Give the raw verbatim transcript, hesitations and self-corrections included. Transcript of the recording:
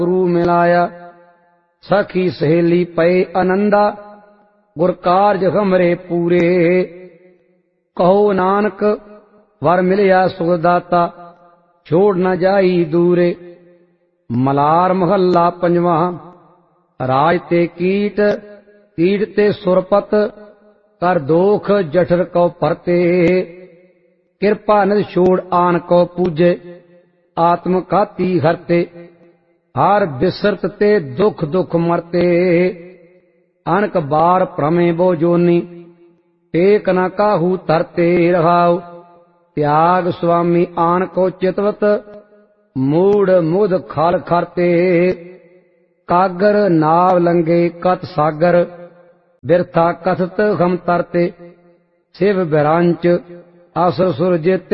गुरु मिलाया। सखी सहेली पए आनंदा गुर कारज हमरे पूरे। कहो नानक वर मिलिया सुखदाता छोड़ न जाई दूरे। मलार महला पंजवा। राज ते कीट कीट ते सुरपत कर दोख जठर को परते। कृपा निध छोड़ आन को पूजे आत्म खाती हरते। हर बिसरत ते दुख दुख मरते। अनक बार भ्रमे बो जोनी टेक न काहू तरते रहाओ। त्याग स्वामी आन को चितवत मूड मुद खाल खारते। कागर नाव लंगे कत सागर बिरथा कथत हम तरते। शिव बिरांच असुर सुर जेते